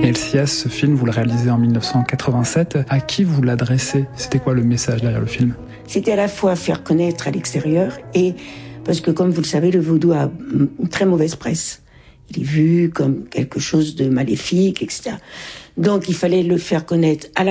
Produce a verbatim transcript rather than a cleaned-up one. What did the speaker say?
Et El Sias, ce film, vous le réalisez en mille neuf cent quatre-vingt-sept. À qui vous l'adressez? C'était quoi le message derrière le film? C'était à la fois faire connaître à l'extérieur et... Parce que, comme vous le savez, le vaudou a une très mauvaise presse. Il est vu comme quelque chose de maléfique, et cetera. Donc, il fallait le faire connaître à la